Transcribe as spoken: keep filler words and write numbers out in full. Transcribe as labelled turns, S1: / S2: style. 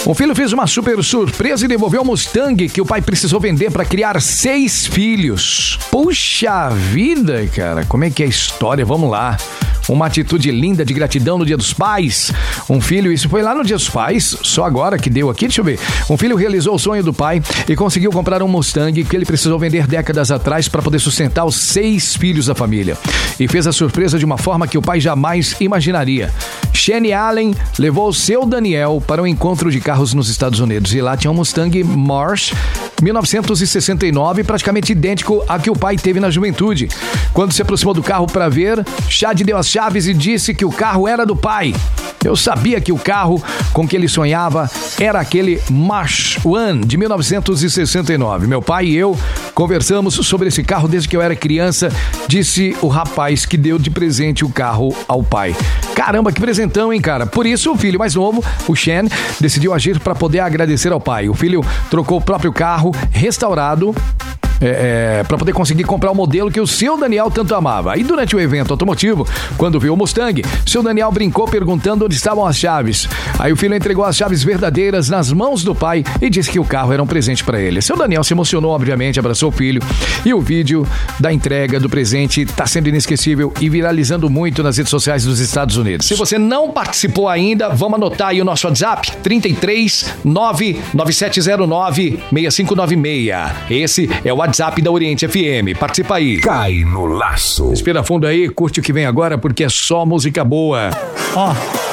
S1: O filho fez uma super surpresa e devolveu o Mustang que o pai precisou vender para criar seis filhos. Puxa vida, cara, como é que é a história? Vamos lá. Uma atitude linda de gratidão no Dia dos Pais. Um filho, isso foi lá no Dia dos Pais, só agora que deu aqui, deixa eu ver. Um filho realizou o sonho do pai e conseguiu comprar um Mustang que ele precisou vender décadas atrás para poder sustentar os seis filhos da família. E fez a surpresa de uma forma que o pai jamais imaginaria. Shane Allen levou o seu Daniel para um encontro de carros nos Estados Unidos e lá tinha um Mustang March mil novecentos e sessenta e nove, praticamente idêntico a que o pai teve na juventude. Quando se aproximou do carro para ver, Chad deu as chaves e disse que o carro era do pai. Eu sabia que o carro com que ele sonhava era aquele March One de mil novecentos e sessenta e nove. Meu pai e eu conversamos sobre esse carro desde que eu era criança, disse o rapaz que deu de presente o carro ao pai. Caramba, que presentão, hein, cara? Por isso, o filho mais novo, o Shen, decidiu agir para poder agradecer ao pai. O filho trocou o próprio carro restaurado É, é, para poder conseguir comprar o modelo que o seu Daniel tanto amava. E durante o evento automotivo, quando viu o Mustang, seu Daniel brincou perguntando onde estavam as chaves. Aí o filho entregou as chaves verdadeiras nas mãos do pai e disse que o carro era um presente para ele. Seu Daniel se emocionou, obviamente, abraçou o filho e o vídeo da entrega do presente está sendo inesquecível e viralizando muito nas redes sociais dos Estados Unidos. Se você não participou ainda, vamos anotar aí o nosso WhatsApp, trinta e três, nove nove sete zero nove, seis cinco nove seis. Esse é o WhatsApp WhatsApp da Oriente F M. Participa aí.
S2: Cai no laço.
S1: Respira fundo aí, curte o que vem agora porque é só música boa.
S3: Ó.